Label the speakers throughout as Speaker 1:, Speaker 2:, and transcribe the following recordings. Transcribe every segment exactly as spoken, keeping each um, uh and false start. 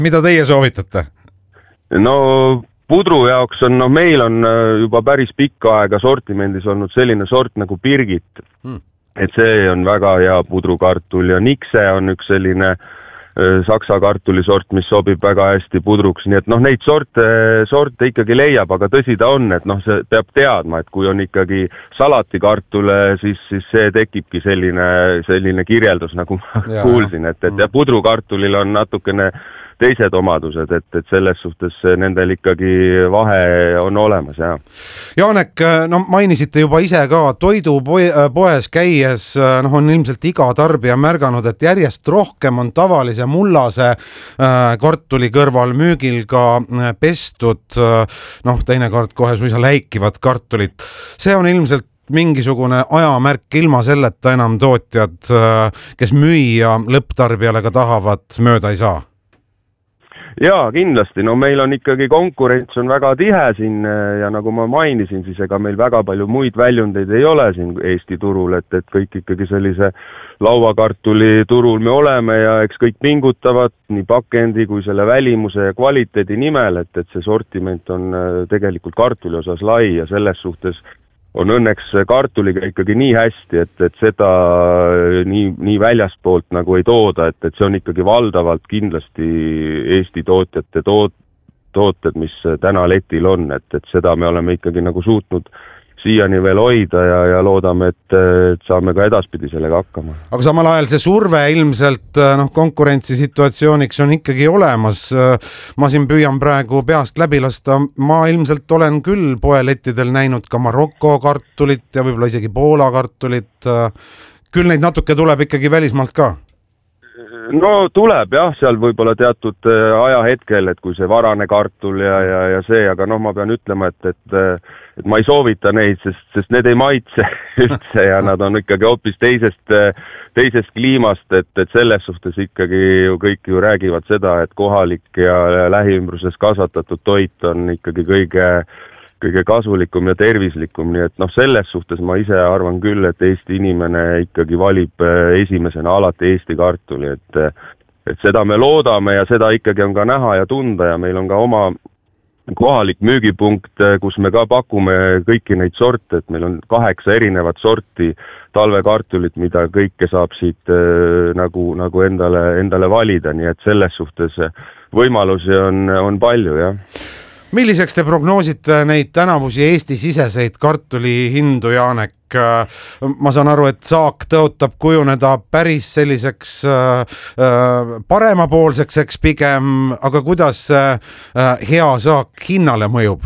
Speaker 1: Mida teie soovitate?
Speaker 2: No pudru jaoks on, no meil on juba päris pikka aega sortimendis olnud selline sort nagu Birgit. Hmm. Et see on väga hea pudrukartul ja Nikse on üks selline saksa kartulisort, mis sobib väga hästi pudruks, nii et noh, neid sorte, sorte ikkagi leiab, aga tõsi ta on, et noh, see peab teadma, et kui on ikkagi salatikartule, siis, siis see tekibki selline, selline kirjeldus, nagu ma ja, kuulsin, et, et ja pudrukartulil on natukene teised omadused, et, et selles suhtes nendel ikkagi vahe on olemas, jah.
Speaker 1: Jaanek, no mainisite juba ise ka toidupoes käies, noh on ilmselt iga tarbija märganud, et järjest rohkem on tavalise mullase kartuli kõrval müügil ka pestud, noh teinekord kohe suisa läikivad kartulit. See on ilmselt mingisugune ajamärk, ilma selleta enam tootjad, kes müüa lõpptarbijale ka tahavad, mööda ei saa.
Speaker 2: Jaa, kindlasti, no meil on ikkagi konkurents on väga tihe siin ja nagu ma mainisin, siis ega meil väga palju muid väljundeid ei ole siin Eesti turul, et, et kõik ikkagi sellise lauakartuli turul me oleme ja eks kõik pingutavad nii pakendi kui selle välimuse ja kvaliteedi nimel, et, et see sortiment on tegelikult kartuli osas lai ja selles suhtes on õnneks kartuliga ikkagi nii hästi, et, et seda nii, nii väljaspoolt nagu ei tooda, et, et see on ikkagi valdavalt kindlasti Eesti tootjate toot, tooted, mis täna letil on, et, et seda me oleme ikkagi nagu suutnud siiani veel hoida ja, ja loodame, et, et saame ka edaspidi sellega hakkama.
Speaker 1: Aga samal ajal see surve ilmselt noh, konkurentsisituatsiooniks on ikkagi olemas. Ma siin püüan praegu peast läbi lasta. Ma ilmselt olen küll poelettidel näinud ka Marokko kartulit ja võib-olla isegi Poola kartulit. Küll neid natuke tuleb ikkagi välismaalt ka?
Speaker 2: No tuleb jah, seal võib-olla teatud ajahetkel, et kui see varane kartul ja, ja, ja see, aga noh, ma pean ütlema, et, et, et ma ei soovita neid, sest, sest need ei maitse üldse ja nad on ikkagi hoopis teisest, teisest kliimast, et, et selles suhtes ikkagi ju kõik ju räägivad seda, et kohalik ja lähiümbruses kasvatatud toit on ikkagi kõige kõige kasulikum ja tervislikum, nii et noh, selles suhtes ma ise arvan küll, et Eesti inimene ikkagi valib esimesena alati Eesti kartuli, et, et seda me loodame ja seda ikkagi on ka näha ja tunda ja meil on ka oma kohalik müügipunkt, kus me ka pakume kõiki neid sorte, et meil on kaheksa erinevat sorti talvekartulit, mida kõike saab siit nagu, nagu endale, endale valida, nii et selles suhtes võimalusi on, on palju, jah.
Speaker 1: Milliseks te prognoosite neid tänavusi Eesti-siseseid kartuli hindu, Jaanek? Ma saan aru, et saak tõotab kujuneda päris selliseks paremapoolseks, eks pigem, aga kuidas hea saak hinnale mõjub?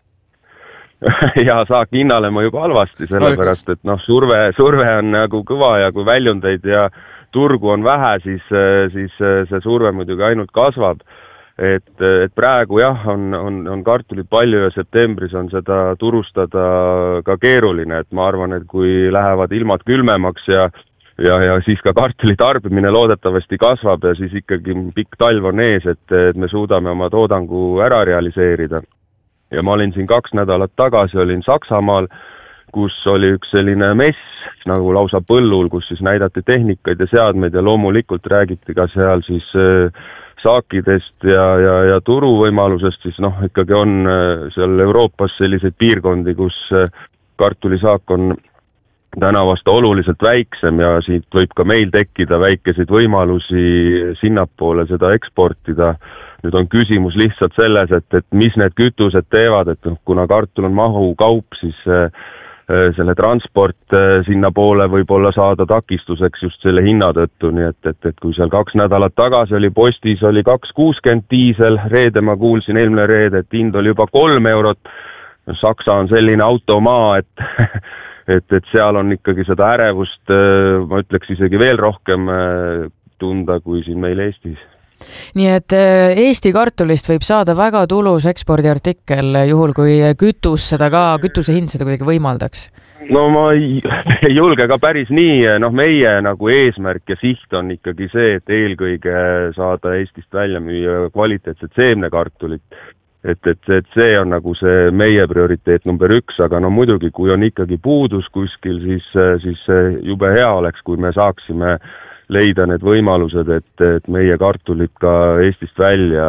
Speaker 2: Hea saak hinnale mõjub halvasti, sellepärast, et noh, surve, surve on nagu kõva ja kui väljundeid ja turgu on vähe, siis, siis see surve muidugi ainult kasvab. Et, et praegu jah, on, on, on kartulit palju ja septembris on seda turustada ka keeruline, et ma arvan, et kui lähevad ilmad külmemaks ja, ja, ja siis ka kartuli tarbimine loodetavasti kasvab ja siis ikkagi pikk talv on ees, et, et me suudame oma toodangu ära realiseerida. Ja ma olin siin kaks nädalat tagasi, olin Saksamaal, kus oli üks selline mess nagu lausa põllul, kus siis näidati tehnikaid ja seadmeid ja loomulikult räägiti ka seal siis saakidest ja, ja, ja turuvõimalusest, siis noh, ikkagi on seal Euroopas selliseid piirkondi, kus kartulisaak on täna vasta oluliselt väiksem ja siit võib ka meil tekkida väikeseid võimalusi sinnapoole seda eksportida. Nüüd on küsimus lihtsalt selles, et, et mis need kütused teevad, et kuna kartul on mahu kaup, siis selle transport sinna poole võib olla saada takistuseks just selle hinna tõttu, nii et, et, et kui seal kaks nädalat tagasi oli postis, oli kaks kuuskümmend diisel, reede ma kuulsin eelmine reede, et hind oli juba kolm eurot, Saksa on selline automaa, et, et, et seal on ikkagi seda ärevust, ma ütleks isegi veel rohkem tunda kui siin meil Eestis.
Speaker 3: Nii et Eesti kartulist võib saada väga tulus ekspordiartikkel, juhul kui kütus seda ka, kütuse hind seda kuidagi võimaldaks?
Speaker 2: No ma ei, ei julge ka päris nii, noh meie nagu eesmärk ja siht on ikkagi see, et eelkõige saada Eestist välja müüa kvaliteetset seemnekartulit. Et, et, et see on nagu see meie prioriteet number üks, aga no muidugi, kui on ikkagi puudus kuskil, siis, siis jube hea oleks, kui me saaksime leida need võimalused, et, et meie kartulid ka Eestist välja